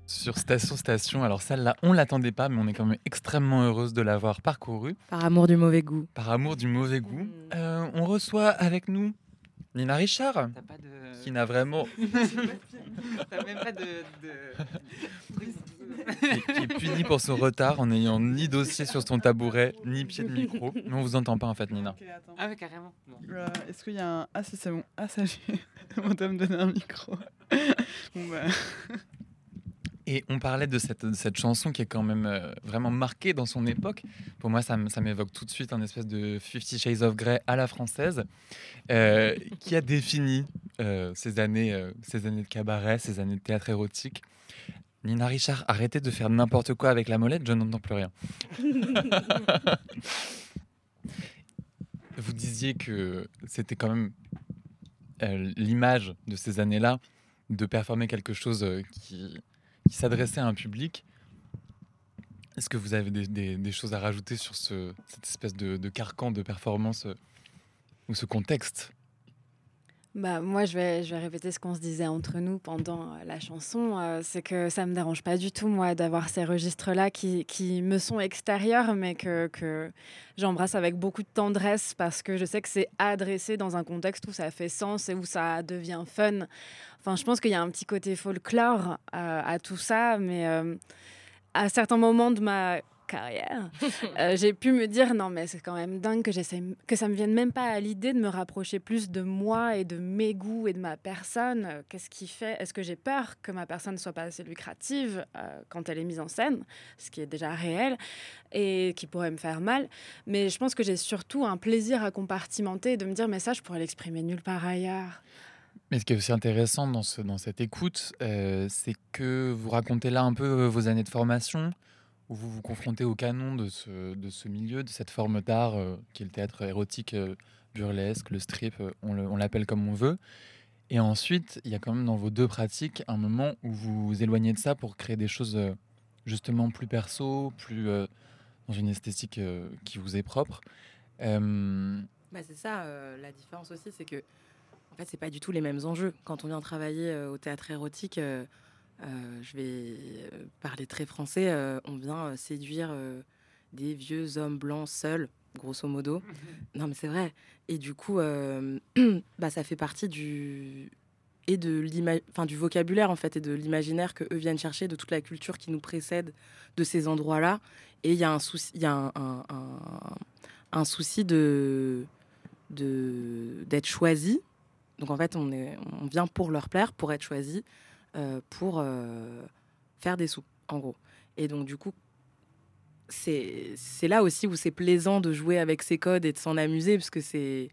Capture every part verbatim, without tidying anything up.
sur Station Station. Alors celle-là, on l'attendait pas, mais on est quand même extrêmement heureuse de l'avoir parcourue. Par amour du mauvais goût. Par amour du mauvais goût. Mmh. Euh, on reçoit avec nous Nina Richard, T'as pas de. qui n'a vraiment, T'as même pas de. de... qui, qui est punie pour son retard en n'ayant ni dossier sur son tabouret, ni pied de micro. Mais on vous entend pas en fait, Nina. Ok, attends. Ah, ouais, carrément. Bon. Euh, Est-ce qu'il y a un. Ah, si, c'est bon. Ah, salut. On doit me donner un micro. Bon, bah. Et on parlait de cette, de cette chanson qui est quand même euh, vraiment marquée dans son époque. Pour moi, ça, m- ça m'évoque tout de suite un espèce de Fifty Shades of Grey à la française, euh, qui a défini euh, ces, années, euh, ces années de cabaret, ces années de théâtre érotique. Nina Richard, arrêtez de faire n'importe quoi avec la molette, je n'entends plus rien. Vous disiez que c'était quand même euh, l'image de ces années-là, de performer quelque chose euh, qui, qui s'adressait à un public. Est-ce que vous avez des, des- des choses à rajouter sur ce, cette espèce de, de carcan de performance euh, ou ce contexte? Bah, moi, je vais, je vais répéter ce qu'on se disait entre nous pendant euh, la chanson. euh, c'est que ça me dérange pas du tout, moi, d'avoir ces registres-là qui, qui me sont extérieurs, mais que, que j'embrasse avec beaucoup de tendresse parce que je sais que c'est adressé dans un contexte où ça fait sens et où ça devient fun. Enfin, je pense qu'il y a un petit côté folklore euh, à tout ça, mais euh, à certains moments de ma carrière, euh, j'ai pu me dire non mais c'est quand même dingue que j'essaie que ça me vienne même pas à l'idée de me rapprocher plus de moi et de mes goûts et de ma personne. Euh, Qu'est-ce qui fait? Est-ce que j'ai peur que ma personne ne soit pas assez lucrative euh, quand elle est mise en scène, ce qui est déjà réel et qui pourrait me faire mal. Mais je pense que j'ai surtout un plaisir à compartimenter et de me dire mais ça je pourrais l'exprimer nulle part ailleurs. Mais ce qui est aussi intéressant dans, ce, dans cette écoute, euh, c'est que vous racontez là un peu euh, vos années de formation, où vous vous confrontez au canon de ce, de ce milieu, de cette forme d'art euh, qui est le théâtre érotique euh, burlesque, le strip, euh, on le- on l'appelle comme on veut. Et ensuite, il y a quand même dans vos deux pratiques un moment où vous vous éloignez de ça pour créer des choses euh, justement plus perso, plus euh, dans une esthétique euh, qui vous est propre. Euh, Bah, c'est ça, euh, la différence aussi, c'est que en fait, c'est pas du tout les mêmes enjeux. Quand on vient travailler euh, au théâtre érotique, euh, euh, je vais euh, parler très français, euh, on vient euh, séduire euh, des vieux hommes blancs seuls, grosso modo. Non, mais c'est vrai. Et du coup, euh, bah, ça fait partie du et de l'ima- enfin, du vocabulaire en fait et de l'imaginaire que eux viennent chercher, de toute la culture qui nous précède de ces endroits-là. Et il y a un souci, il y a un, un- un- un souci de de d'être choisi. Donc en fait, on est on vient pour leur plaire, pour être choisi, euh, pour euh, faire des sous, en gros. Et donc du coup, c'est c'est là aussi où c'est plaisant de jouer avec ces codes et de s'en amuser, parce que c'est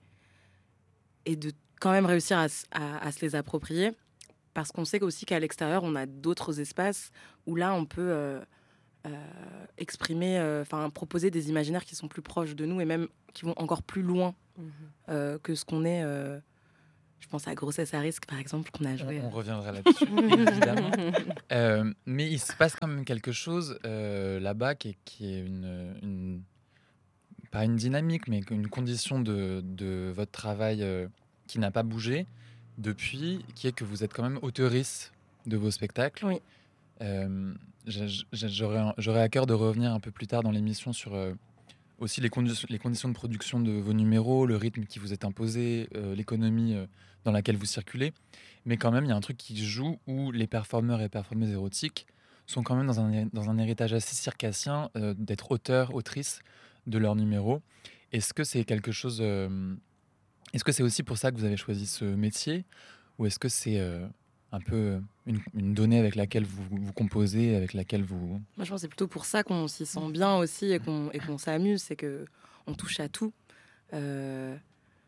et de quand même réussir à, s- à- à se les approprier, parce qu'on sait aussi qu'à l'extérieur, on a d'autres espaces où là, on peut euh, euh, exprimer, euh, enfin proposer des imaginaires qui sont plus proches de nous et même qui vont encore plus loin euh, que ce qu'on est. euh, je pense à Grossesse à risque, par exemple, qu'on a on, joué. on reviendra là-dessus, évidemment. Euh, mais il se passe quand même quelque chose euh, là-bas qui est, qui est une, une- pas une dynamique, mais une condition de, de votre travail euh, qui n'a pas bougé depuis, qui est que vous êtes quand même auteurice de vos spectacles. Oui. Euh, j'ai- j'ai- J'aurais j'aurais à cœur de revenir un peu plus tard dans l'émission sur euh, aussi les, condi- les conditions de production de vos numéros, le rythme qui vous est imposé, euh, l'économie euh, dans laquelle vous circulez. Mais quand même, il y a un truc qui joue où les performeurs et performeuses érotiques sont quand même dans un, dans un héritage assez circassien euh, d'être auteurs, autrices de leurs numéros. Est-ce que c'est quelque chose... euh, est-ce que c'est aussi pour ça que vous avez choisi ce métier? Ou est-ce que c'est euh, un peu une, une donnée avec laquelle vous, vous composez, avec laquelle vous... Moi, je pense que c'est plutôt pour ça qu'on s'y sent bien aussi et qu'on et qu'on s'amuse, c'est que on touche à tout. Euh,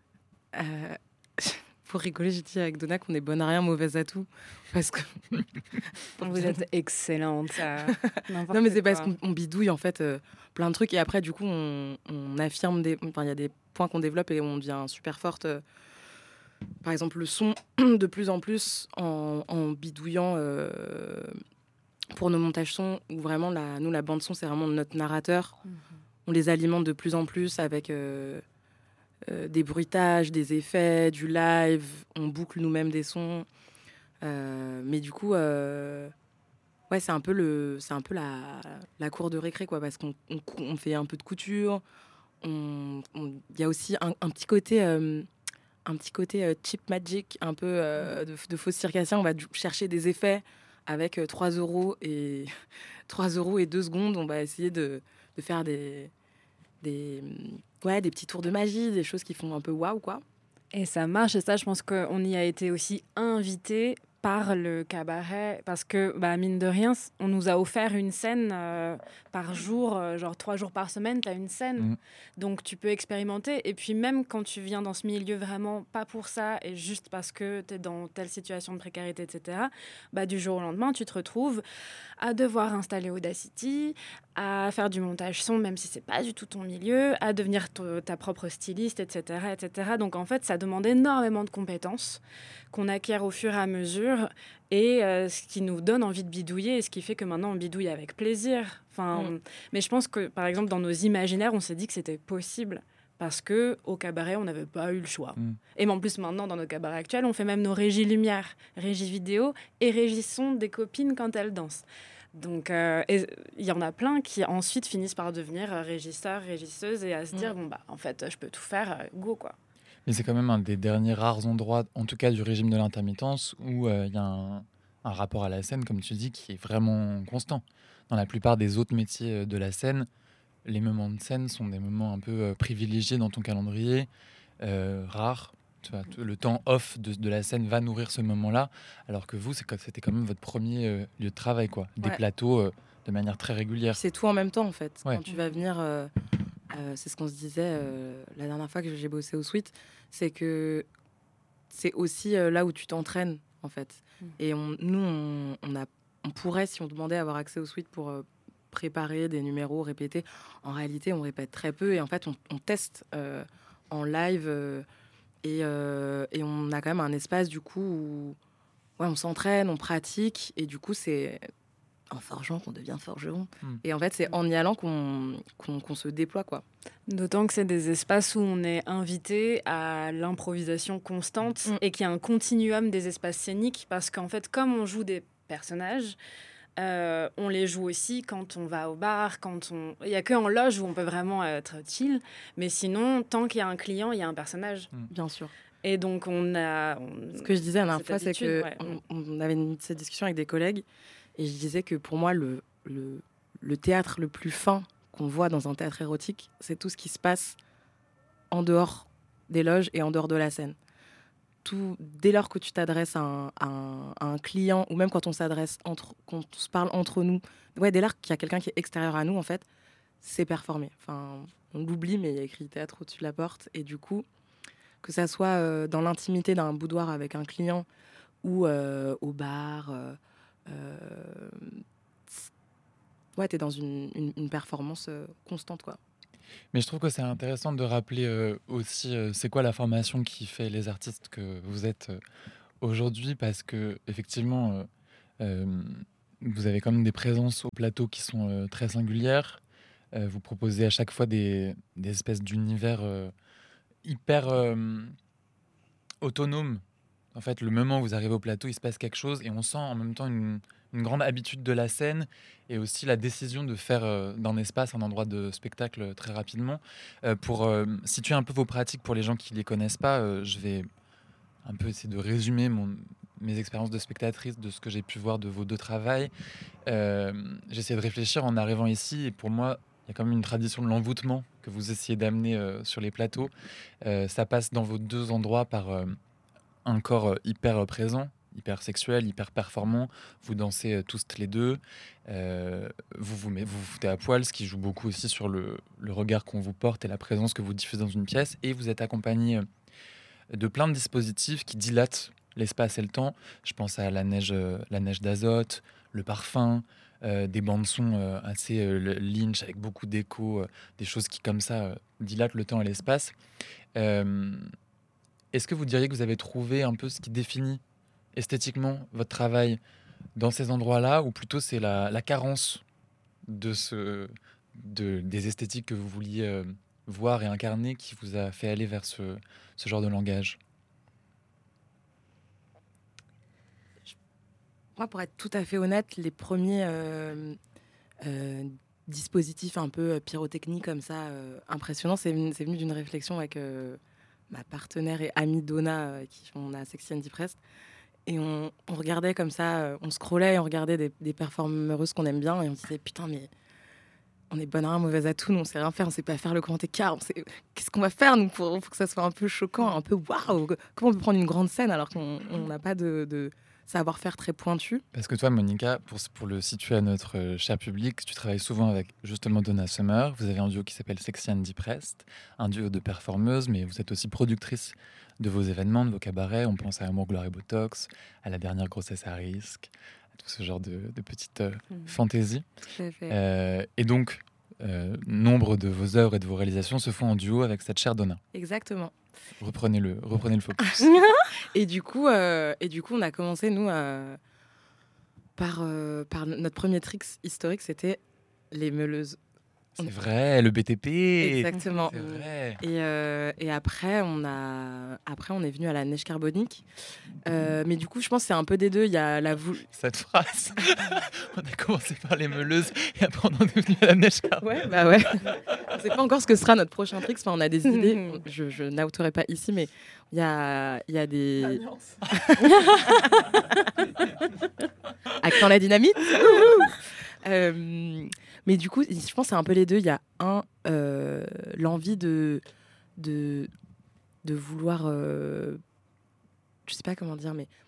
euh, pour rigoler, j'ai dit avec Donna qu'on est bonne à rien, mauvaise à tout, parce que Vous êtes excellente. euh, n'importe non, mais c'est parce quoi. qu'on on bidouille en fait euh, plein de trucs et après du coup on, on affirme des, enfin il y a des points qu'on développe et on devient super forte. euh, Par exemple, le son de plus en plus en, en bidouillant. euh, pour nos montages son, où vraiment, la, nous, la bande-son, c'est vraiment notre narrateur. Mhm. On les alimente de plus en plus avec euh, euh, des bruitages, des effets, du live. On boucle nous-mêmes des sons. Euh, mais du coup, euh, Ouais, c'est un peu, le, c'est un peu la, la cour de récré, quoi, parce qu'on on, cou- on fait un peu de couture. On- on- Il y a aussi un, un petit côté, euh, un petit côté euh, cheap magic, un peu euh, de, de faux circassien. On va du- chercher des effets avec euh, trois euros et trois euros et deux secondes. On va essayer de, de faire des, des, ouais, des petits tours de magie, des choses qui font un peu waouh, quoi. Et ça marche, et ça, je pense qu'on y a été aussi invité par le cabaret, parce que, bah, mine de rien, c- on nous a offert une scène euh, par jour, euh, genre trois jours par semaine, tu as une scène. Mhm. Donc tu peux expérimenter. Et puis même quand tu viens dans ce milieu vraiment pas pour ça, et juste parce que tu es dans telle situation de précarité, et cetera, bah, du jour au lendemain, tu te retrouves à devoir installer Audacity, à faire du montage son, même si c'est pas du tout ton milieu, à devenir t- ta propre styliste, et cetera, et cetera. Donc en fait, ça demande énormément de compétences qu'on acquiert au fur et à mesure, et euh, ce qui nous donne envie de bidouiller, et ce qui fait que maintenant on bidouille avec plaisir. Enfin, Mm. mais je pense que par exemple dans nos imaginaires, on s'est dit que c'était possible. Parce que au cabaret, on n'avait pas eu le choix. Mm. Et en plus, maintenant, dans nos cabarets actuels, on fait même nos régies lumière, régies vidéo et régies son des copines quand elles dansent. Donc, euh, et il y en a plein qui ensuite finissent par devenir euh, régisseurs, régisseuses et à se dire, Mm. bon, bah, en fait, je peux tout faire, euh, go, quoi. Mais c'est quand même un des derniers rares endroits, en tout cas du régime de l'intermittence, où euh, il y a un, un rapport à la scène, comme tu dis, qui est vraiment constant. Dans la plupart des autres métiers euh, de la scène, les moments de scène sont des moments un peu euh, privilégiés dans ton calendrier, euh, rares. Tu vois, t- le temps off de, de la scène va nourrir ce moment-là, alors que vous, c'est que c'était quand même votre premier euh, lieu de travail, quoi. Des Ouais. plateaux euh, de manière très Puis régulière. c'est tout en même temps, en fait. Ouais. Quand tu vas venir, euh, euh, c'est ce qu'on se disait euh, la dernière fois que j'ai bossé au Sweet, c'est que c'est aussi euh, là où tu t'entraînes, en fait. Mm. Et on, nous, on, on, a, on pourrait, si on demandait, avoir accès au Sweet pour euh, préparer des numéros, répéter. En réalité, on répète très peu et en fait, on, on teste euh, en live euh, et, euh, et on a quand même un espace, du coup, où ouais, on s'entraîne, on pratique et du coup, c'est en forgeant qu'on devient forgeron. Mm. Et en fait, c'est en y allant qu'on qu'on qu'on se déploie, quoi. D'autant que c'est des espaces où on est invité à l'improvisation constante Mm. et qu'il y a un continuum des espaces scéniques parce qu'en fait, comme on joue des personnages, euh, on les joue aussi quand on va au bar, quand on... Il n'y a qu'en loge où on peut vraiment être chill, mais sinon, tant qu'il y a un client, il y a un personnage. Bien sûr. Et donc, on a... on- Ce que je disais la dernière cette fois, c'est habitude, que ouais. on, on avait une, cette discussion avec des collègues et je disais que pour moi, le, le, le théâtre le plus fin qu'on voit dans un théâtre érotique, c'est tout ce qui se passe en dehors des loges et en dehors de la scène. Tout, dès lors que tu t'adresses à un, à un- à un client ou même quand on s'adresse entre, quand on se parle entre nous, ouais, dès lors qu'il y a quelqu'un qui est extérieur à nous, en fait, c'est performé. Enfin, on l'oublie, mais il y a écrit théâtre au-dessus de la porte et du coup, que ça soit euh, dans l'intimité d'un boudoir avec un client ou euh, au bar, euh, euh, ouais, t'es dans une, une, une performance euh, constante, quoi. Mais je trouve que c'est intéressant de rappeler euh, aussi euh, c'est quoi la formation qui fait les artistes que vous êtes euh, aujourd'hui, parce que effectivement euh, euh, vous avez quand même des présences au plateau qui sont euh, très singulières. Euh, vous proposez à chaque fois des, des espèces d'univers euh, hyper euh, autonomes. En fait, le moment où vous arrivez au plateau, il se passe quelque chose et on sent en même temps une, une grande habitude de la scène et aussi la décision de faire euh, d'un espace un endroit de spectacle euh, très rapidement. Euh, pour euh, situer un peu vos pratiques pour les gens qui ne les connaissent pas, euh, je vais un peu essayer de résumer mon, mes expériences de spectatrice, de ce que j'ai pu voir de vos deux travails. Euh, j'ai essayé de réfléchir en arrivant ici et pour moi, il y a quand même une tradition de l'envoûtement que vous essayez d'amener euh, sur les plateaux. Euh, ça passe dans vos deux endroits par... euh, un corps euh, hyper euh, présent, hyper sexuel, hyper performant. Vous dansez euh, tous les deux. Euh, vous, vous met- vous vous foutez à poil, ce qui joue beaucoup aussi sur le, le regard qu'on vous porte et la présence que vous diffusez dans une pièce. Et vous êtes accompagné euh, de plein de dispositifs qui dilatent l'espace et le temps. Je pense à la neige, euh, la neige d'azote, le parfum, euh, des bandes son euh, assez euh, le- Lynch avec beaucoup d'écho, euh, des choses qui comme ça euh, dilatent le temps et l'espace. Euh, Est-ce que vous diriez que vous avez trouvé un peu ce qui définit esthétiquement votre travail dans ces endroits-là, ou plutôt c'est la, la carence de ce, de, des esthétiques que vous vouliez euh, voir et incarner qui vous a fait aller vers ce, ce genre de langage? Moi, pour être tout à fait honnête, les premiers euh, euh, dispositifs un peu pyrotechniques comme ça, euh, impressionnants, c'est venu, c'est venu d'une réflexion avec euh, ma partenaire et amie Donna, euh, qui on a Sexy and Depressed. Et on, on regardait comme ça, euh, on scrollait et on regardait des, des performeuses qu'on aime bien et on se disait putain, mais on est bonne à rien, mauvaise à tout, nous, on sait rien faire, on sait pas faire le grand écart, on sait qu'est-ce qu'on va faire nous pour, pour que ça soit un peu choquant, un peu waouh, comment on peut prendre une grande scène alors qu'on on n'a pas de, de savoir-faire très pointu. Parce que toi, Monica, pour, pour le situer à notre euh, cher public, tu travailles souvent avec justement Donna Summer. Vous avez un duo qui s'appelle Sexy and Depressed, un duo de performeuses, mais vous êtes aussi productrice de vos événements, de vos cabarets. On pense à Amour, Gloire et Botox, à La Dernière Grossesse à Risque, à tout ce genre de, de petites euh, Mmh. fantaisies. Tout à fait. Euh, et donc, euh, nombre de vos œuvres et de vos réalisations se font en duo avec cette chère Donna. Exactement. Reprenez le, reprenez le focus. Et du coup, euh, et du coup, on a commencé nous euh, par euh, par notre premier trick historique, c'était les meuleuses. C'est vrai, le B T P. Exactement. C'est vrai. Et, euh, et après, on a après on est venu à la neige carbonique. Euh, mais du coup, je pense que c'est un peu des deux. Il y a la vou- Cette phrase. On a commencé par les meuleuses et après on en est venu à la neige carbonique. Ouais, bah ouais. On sait pas encore ce que sera notre prochain trick. Enfin, on a des idées. Je, je n'outerai pas ici, mais il y a, il y a des. Accent la dynamite. Euh, mais du coup, je pense que c'est un peu les deux. Il y a un, euh, l'envie de, de, de vouloir. Euh, je sais pas comment dire, mais.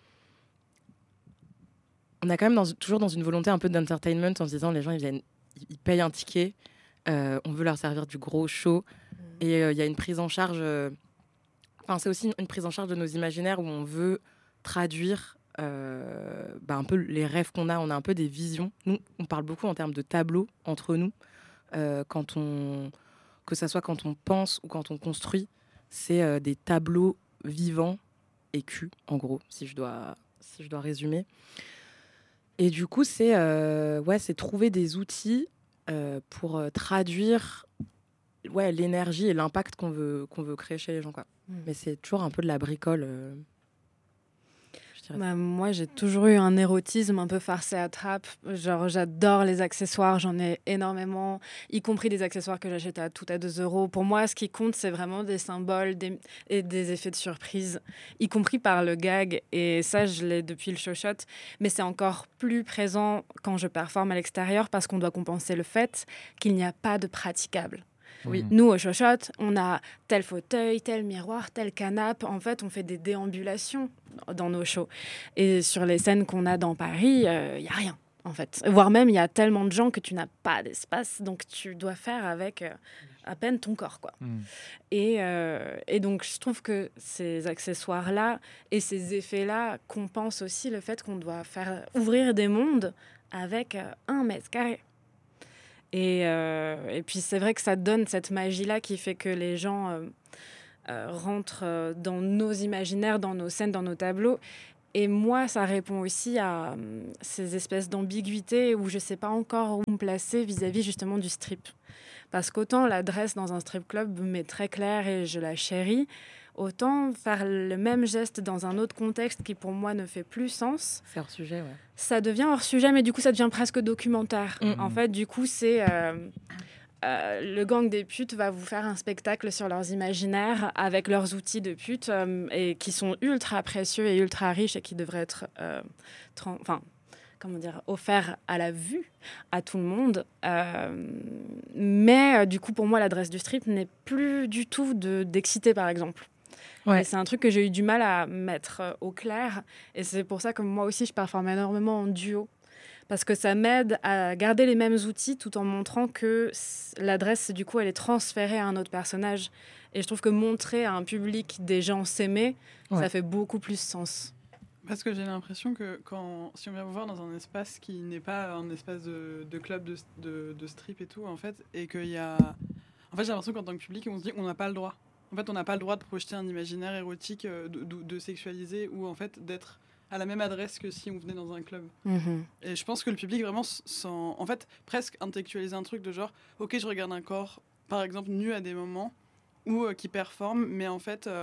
On a quand même dans, toujours dans une volonté un peu d'entertainment en se disant les gens ils viennent, ils payent un ticket, euh, on veut leur servir du gros show et il euh, y a une prise en charge. Euh, enfin, c'est aussi une, une prise en charge de nos imaginaires où on veut traduire euh, bah, un peu les rêves qu'on a. On a un peu des visions. Nous, on parle beaucoup en termes de tableaux entre nous. Euh, quand on, que ça soit quand on pense ou quand on construit, c'est euh, des tableaux vivants écus, en gros, si je dois, si je dois résumer. Et du coup, c'est euh, ouais, c'est trouver des outils euh, pour euh, traduire ouais, l'énergie et l'impact qu'on veut, qu'on veut créer chez les gens, quoi. Mmh. Mais c'est toujours un peu de la bricole. Euh, je dirais. Bah, moi, j'ai toujours eu un érotisme un peu farcé à trappe. Genre, j'adore les accessoires, j'en ai énormément, y compris des accessoires que j'achète à tout à deux euros. Pour moi, ce qui compte, c'est vraiment des symboles des, et des effets de surprise, y compris par le gag. Et ça, je l'ai depuis le show shot. Mais c'est encore plus présent quand je performe à l'extérieur parce qu'on doit compenser le fait qu'il n'y a pas de praticable. Oui. Nous, au show shot, on a tel fauteuil, tel miroir, tel canapé. En fait, on fait des déambulations dans nos shows. Et sur les scènes qu'on a dans Paris, il euh, n'y a rien, en fait. Voire même, il y a tellement de gens que tu n'as pas d'espace. Donc, tu dois faire avec euh, à peine ton corps, quoi. Mm. Et, euh, et donc, je trouve que ces accessoires-là et ces effets-là compensent aussi le fait qu'on doit faire ouvrir des mondes avec euh, un mètre carré. Et, euh, et puis, c'est vrai que ça donne cette magie-là qui fait que les gens euh, euh, rentrent euh, dans nos imaginaires, dans nos scènes, dans nos tableaux. Et moi, ça répond aussi à euh, ces espèces d'ambiguïté où je ne sais pas encore où me placer vis-à-vis justement du strip. Parce qu'autant l'adresse dans un strip club m'est très claire et je la chéris, autant faire le même geste dans un autre contexte qui pour moi ne fait plus sens, C'est hors sujet, ouais. ça devient hors sujet, mais du coup ça devient presque documentaire. Mm. En fait, du coup, c'est euh, euh, le gang des putes va vous faire un spectacle sur leurs imaginaires avec leurs outils de pute euh, et qui sont ultra précieux et ultra riches et qui devraient être euh, tran- enfin, comment dire, offert à la vue à tout le monde. Euh, mais euh, du coup, pour moi, l'adresse du strip n'est plus du tout de, d'exciter, par exemple. Ouais. Et c'est un truc que j'ai eu du mal à mettre euh, au clair. Et c'est pour ça que moi aussi, je performe énormément en duo. Parce que ça m'aide à garder les mêmes outils tout en montrant que l'adresse, du coup, elle est transférée à un autre personnage. Et je trouve que montrer à un public des gens s'aimer, ouais. ça fait beaucoup plus sens. Parce que j'ai l'impression que quand, si on vient vous voir dans un espace qui n'est pas un espace de, de club, de, de, de strip et tout, en fait, et qu'il y a... En fait, j'ai l'impression qu'en tant que public, on se dit qu'on n'a pas le droit. En fait, on n'a pas le droit de projeter un imaginaire érotique, de, de, de sexualiser, ou en fait, d'être à la même adresse que si on venait dans un club. Mm-hmm. Et je pense que le public vraiment sent... En fait, presque intellectualiser un truc de genre, ok, je regarde un corps, par exemple, nu à des moments, ou euh, qui performe, mais en fait... Euh,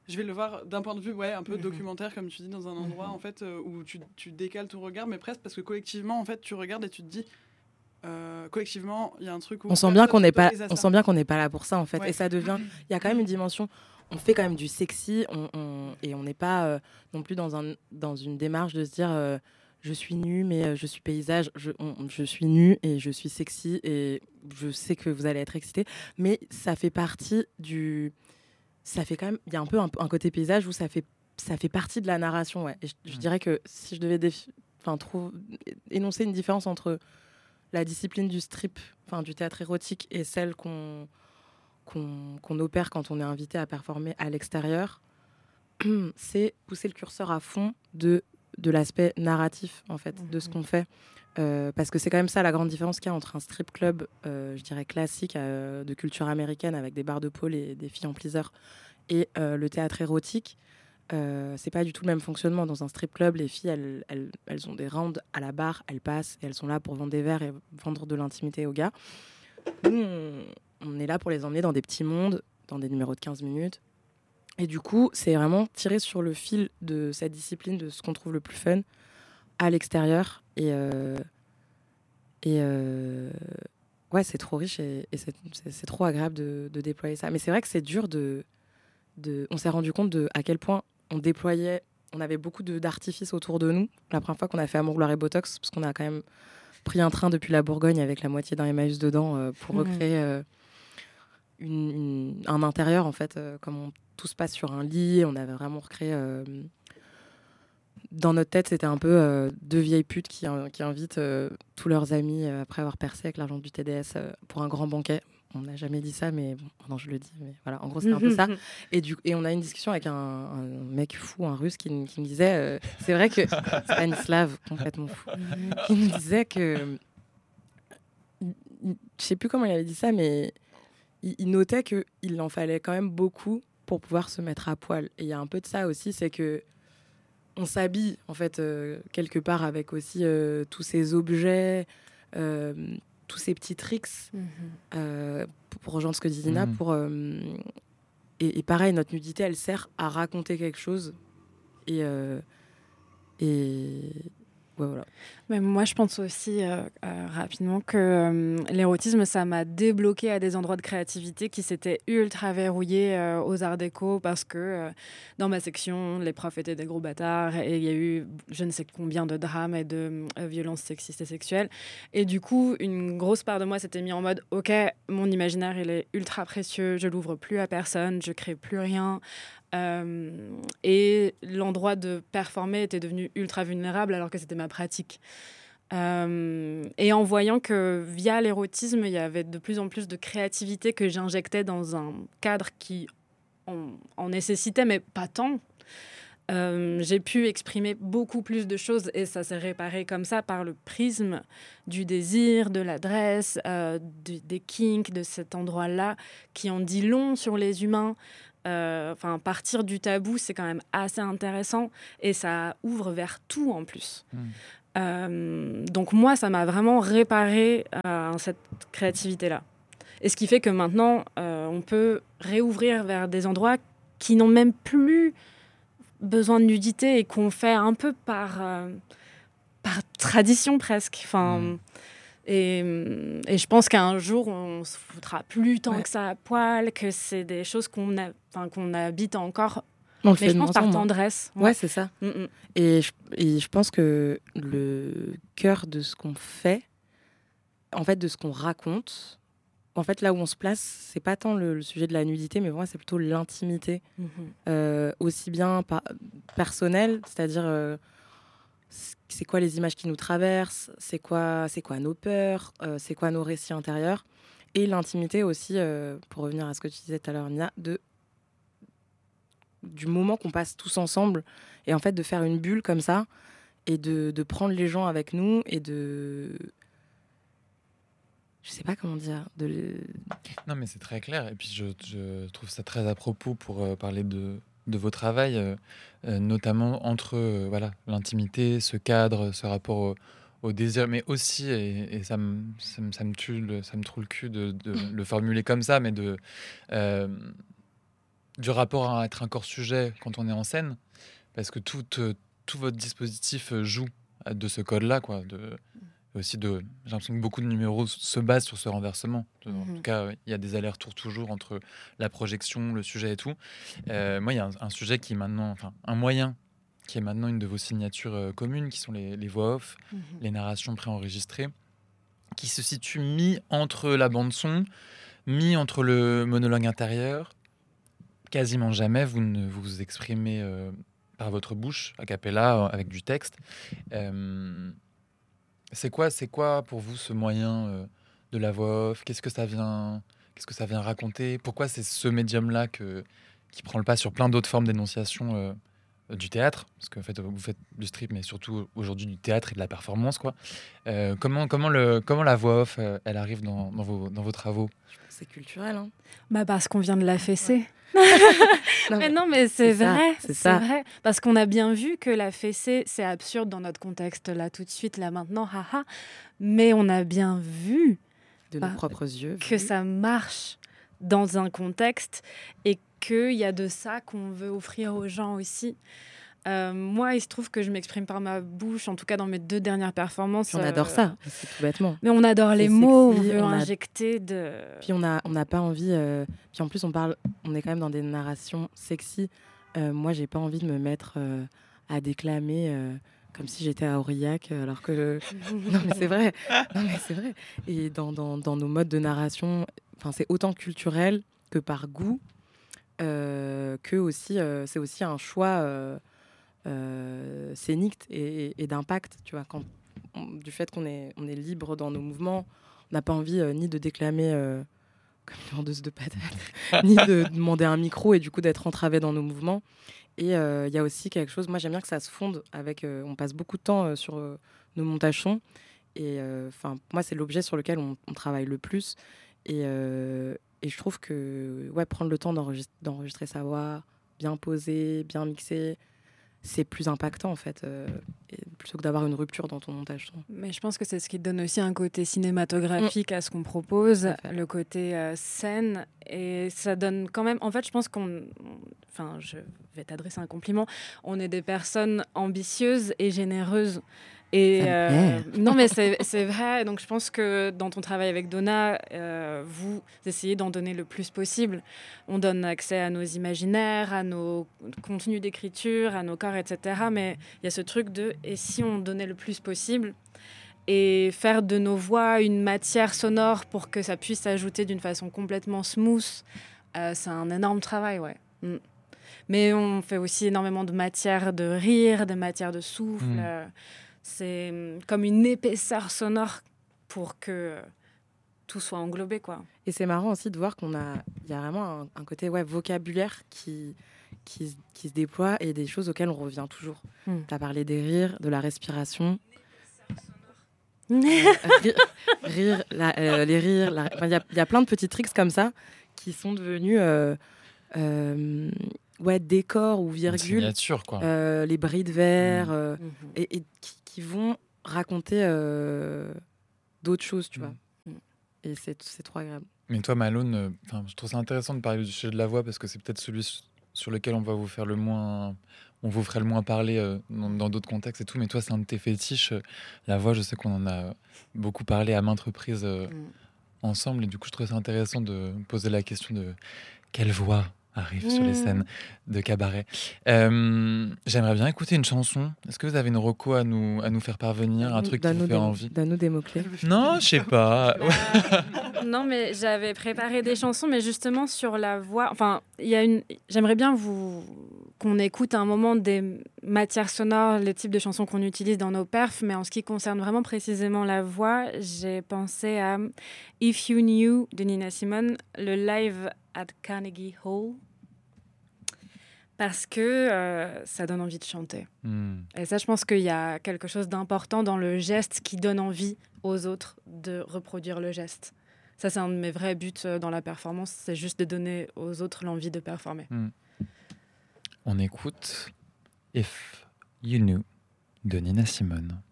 je vais le voir d'un point de vue ouais, un peu Mhm. documentaire, comme tu dis, dans un endroit Mhm. en fait, euh, où tu, tu décales ton regard, mais presque parce que collectivement, en fait, tu regardes et tu te dis, euh, collectivement, il y a un truc où On sent bien personne qu'on n'est pas, s'autorise à on ça. sent bien qu'on n'est pas là pour ça en fait. Ouais. Et ça devient, il y a quand même une dimension. On fait quand même du sexy, on, on- et on n'est pas euh, non plus dans un, dans une démarche de se dire, euh, je suis nue mais euh, je suis paysage. Je, on- je suis nue et je suis sexy et je sais que vous allez être excités. Mais ça fait partie du, ça fait quand même, il y a un peu un, un côté paysage où ça fait, ça fait partie de la narration. Ouais. Et je, je Mm. dirais que si je devais défi- enfin, trouve, énoncer une différence entre la discipline du strip, enfin du théâtre érotique, et celle qu'on qu'on qu'on opère quand on est invité à performer à l'extérieur, c'est pousser le curseur à fond de, de l'aspect narratif, en fait, de ce qu'on fait. Euh, parce que c'est quand même ça la grande différence qu'il y a entre un strip club, euh, je dirais classique, euh, de culture américaine, avec des barres de pôle et des filles en pleaser, et euh, le théâtre érotique. Euh, c'est pas du tout le même fonctionnement. Dans un strip club, les filles, elles, elles, elles ont des rounds à la barre, elles passent et elles sont là pour vendre des verres et vendre de l'intimité aux gars. Nous, on, on est là pour les emmener dans des petits mondes, dans des numéros de quinze minutes. Et du coup, c'est vraiment tirer sur le fil de cette discipline, de ce qu'on trouve le plus fun à l'extérieur. Et, euh, et euh, ouais, c'est trop riche et, et c'est, c'est, c'est trop agréable de, de déployer ça. Mais c'est vrai que c'est dur de... de on s'est rendu compte de à quel point on déployait, on avait beaucoup de, d'artifices autour de nous. La première fois qu'on a fait Amour, Gloire et Botox, parce qu'on a quand même pris un train depuis la Bourgogne avec la moitié d'un Emmaüs dedans euh, pour Mhm. recréer euh, une, une- un intérieur, en fait, euh, comme on- tout se passe sur un lit. On avait vraiment recréé... euh, dans notre tête, c'était un peu euh, deux vieilles putes qui, euh, qui invitent euh, tous leurs amis, euh, après avoir percé avec l'argent du T D S, euh, pour un grand banquet. On n'a jamais dit ça, mais bon, non, je le dis. Mais voilà, en gros, c'était un peu ça. Et, du, et on a eu une discussion avec un, un mec fou, un russe, qui, qui me disait, euh, c'est vrai que Stanislav, complètement fou, qui me disait que, il- il- je sais plus comment il avait dit ça, mais il, il notait qu'il en fallait quand même beaucoup pour pouvoir se mettre à poil. Et il y a un peu de ça aussi, c'est que on s'habille en fait euh, quelque part avec aussi euh, tous ces objets, euh, tous ces petits tricks, Mhm. euh, pour, pour rejoindre ce que dit Dina, Mhm. pour euh, et, et pareil, notre nudité, elle sert à raconter quelque chose. Et, euh, et... ouais, voilà. Mais moi, je pense aussi euh, euh, rapidement que euh, l'érotisme, ça m'a débloqué à des endroits de créativité qui s'étaient ultra verrouillés euh, aux arts déco parce que euh, dans ma section, les profs étaient des gros bâtards et il y a eu je ne sais combien de drames et de euh, violences sexistes et sexuelles. Et du coup, une grosse part de moi s'était mis en mode « Ok, mon imaginaire, il est ultra précieux, je l'ouvre plus à personne, je crée plus rien. » Euh, et l'endroit de performer était devenu ultra vulnérable alors que c'était ma pratique. Euh, et en voyant que via l'érotisme, il y avait de plus en plus de créativité que j'injectais dans un cadre qui en, en nécessitait, mais pas tant. Euh, j'ai pu exprimer beaucoup plus de choses et ça s'est réparé comme ça par le prisme du désir, de l'adresse, euh, de, des kinks, de cet endroit-là qui en dit long sur les humains. Euh, Enfin, partir du tabou, c'est quand même assez intéressant et ça ouvre vers tout en plus. Mm. Euh, donc moi, ça m'a vraiment réparé euh, cette créativité-là. Et ce qui fait que maintenant, euh, on peut réouvrir vers des endroits qui n'ont même plus besoin de nudité et qu'on fait un peu par, euh, par tradition presque. Enfin, Mm. et, et je pense qu'un jour, on se foutra plus tant Ouais. que ça à poil, que c'est des choses qu'on, a, enfin, qu'on habite encore. On le Mais fait je de pense moins par en moins. tendresse. Ouais, c'est ça. Mm, mm. Et je, et je pense que le cœur de ce qu'on fait, en fait, de ce qu'on raconte, en fait, là où on se place, c'est pas tant le, le sujet de la nudité, mais pour moi, c'est plutôt l'intimité, Mhm. euh, aussi bien par, personnelle, c'est-à-dire euh, c'est quoi les images qui nous traversent, c'est quoi, c'est quoi nos peurs, euh, c'est quoi nos récits intérieurs, et l'intimité aussi, euh, pour revenir à ce que tu disais tout à l'heure, Nia, de du moment qu'on passe tous ensemble, et en fait de faire une bulle comme ça, et de, de prendre les gens avec nous, et de... Je sais pas comment dire. De... le- Non, mais c'est très clair. Et puis, je, je trouve ça très à propos pour euh, parler de, de vos travails, euh, euh, notamment entre euh, voilà, l'intimité, ce cadre, ce rapport au, au désir, mais aussi, et, et ça, me, ça, me, ça me tue, le, ça me trouve le cul de, de le formuler comme ça, mais de, euh, du rapport à être un corps-sujet quand on est en scène, parce que tout, euh, tout votre dispositif euh, joue à- de ce code-là, quoi. De, et aussi de, j'ai l'impression que beaucoup de numéros s- se basent sur ce renversement. En Mhm. tout cas, euh, il y a des allers-retours toujours entre la projection, le sujet et tout. Euh, moi, il y a un, un sujet qui est maintenant, enfin, un moyen qui est maintenant une de vos signatures euh, communes, qui sont les, les voix off, Mhm. les narrations préenregistrées, qui se situent mis entre la bande-son, mis entre le monologue intérieur. Quasiment jamais vous ne vous exprimez euh, par votre bouche, a cappella, euh, avec du texte. Euh, c'est quoi, c'est quoi pour vous ce moyen euh, de la voix off? Qu'est-ce que ça vient, qu'est-ce que ça vient raconter? Pourquoi c'est ce médium-là que, qui prend le pas sur plein d'autres formes d'énonciation euh, euh, du théâtre? Parce que en fait, vous faites du strip, mais surtout aujourd'hui du théâtre et de la performance, quoi. Euh, comment, comment, le, comment la voix off, euh, elle arrive dans, dans, vos, dans vos travaux? Je pense que c'est culturel. Hein. Bah parce qu'on vient de la fessée. Non, Mais non, mais c'est c'est ça, vrai, c'est c'est ça. vrai. Parce qu'on a bien vu que la fessée, c'est absurde dans notre contexte, là, tout de suite, là, maintenant, haha. Mais on a bien vu de Bah, nos propres yeux. que vu. ça marche dans un contexte et qu'il y a de ça qu'on veut offrir aux gens aussi. Euh, moi, il se trouve que je m'exprime par ma bouche, en tout cas dans mes deux dernières performances. Puis on adore euh, ça, c'est tout bêtement. Mais on adore les C'est mots, sexy, on veut on a- injecter de... Puis on a, on n'a pas envie. euh, Puis en plus, on parle, on est quand même dans des narrations sexy. Euh, moi, j'ai pas envie de me mettre euh, à déclamer euh, comme si j'étais à Aurillac, euh, alors que non, mais c'est vrai. Non, mais c'est vrai. Et dans, dans, dans nos modes de narration, enfin, c'est autant culturel que par goût, euh, que aussi, euh, c'est aussi un choix euh, euh, scénique et, et- et d'impact. Tu vois, quand on- du fait qu'on est, on est libre dans nos mouvements, on n'a pas envie euh, ni de déclamer euh, comme une vendeuse de patates, ni de demander un micro et du coup d'être entravé dans nos mouvements. Et euh, il y a aussi quelque chose, moi j'aime bien que ça se fonde avec, euh, on passe beaucoup de temps euh, sur euh, nos montages sons. Et enfin, moi c'est l'objet sur lequel on, on travaille le plus. Et, euh, et je trouve que ouais, prendre le temps d'enregistrer, d'enregistrer sa voix, bien posée, bien mixée, c'est plus impactant en fait, euh, et plutôt que d'avoir une rupture dans ton montage son. Mais je pense que c'est ce qui donne aussi un côté cinématographique à ce qu'on propose, Tout à fait. le côté euh, scène. Et ça donne quand même... En fait, je pense qu'on... Enfin, je vais t'adresser un compliment. On est des personnes ambitieuses et généreuses. Et Ça me euh, plaît. non, mais c'est c'est vrai. Donc, je pense que dans ton travail avec Donna, euh, vous essayez d'en donner le plus possible. On donne accès à nos imaginaires, à nos contenus d'écriture, à nos corps, et cetera. Mais il y a ce truc de et si on donnait le plus possible et faire de nos voix une matière sonore pour que ça puisse s'ajouter d'une façon complètement smooth, euh, c'est un énorme travail, ouais. Mm. Mais on fait aussi énormément de matière de rire, de matière de souffle. Mm. euh, c'est mm, comme une épaisseur sonore pour que euh, tout soit englobé, quoi. Et c'est marrant aussi de voir qu'on a, il y a vraiment un, un côté ouais, vocabulaire qui, qui, qui se déploie et des choses auxquelles on revient toujours. Mm. Tu as parlé des rires, de la respiration. Euh, rire, rire, la- euh, les rires, la- enfin, il y, a- il y a plein de petits tricks comme ça qui sont devenus euh, euh, ouais, décors ou Une virgules, signature, quoi. euh, les bris de verre, Mm. euh, Mhm. et, et qui, qui vont raconter euh, d'autres choses, tu Mm. vois. Et c'est c'est trop agréable. Mais toi, Malone, euh, 'fin, je trouve ça intéressant de parler du sujet de la voix parce que c'est peut-être celui s- sur lequel on va vous faire le moins, on vous ferait le moins parler euh, dans dans d'autres contextes et tout. Mais toi, c'est un de tes fétiches. euh, La voix, je sais qu'on en a beaucoup parlé à maintes reprises euh, Mm. ensemble. Et du coup, je trouve ça intéressant de poser la question de quelle voix arrive sur les Mm. scènes de cabaret. Euh, J'aimerais bien écouter une chanson. Est-ce que vous avez une reco à nous, à nous faire parvenir, un truc qui Donne-nous vous fait des- envie? Donne-nous des mots-clés. Non, je sais pas. Bah, non, mais j'avais préparé des chansons, mais justement sur la voix. Enfin, il y a une. J'aimerais bien vous qu'on écoute un moment des matières sonores, les types de chansons qu'on utilise dans nos perfs, mais en ce qui concerne vraiment précisément la voix, j'ai pensé à If You Knew de Nina Simone, le live at Carnegie Hall, parce que euh, ça donne envie de chanter. Hmm. Et ça, je pense qu'il y a quelque chose d'important dans le geste qui donne envie aux autres de reproduire le geste. Ça, c'est un de mes vrais buts euh, dans la performance, c'est juste de donner aux autres l'envie de performer. On écoute If You Knew de Nina Simone.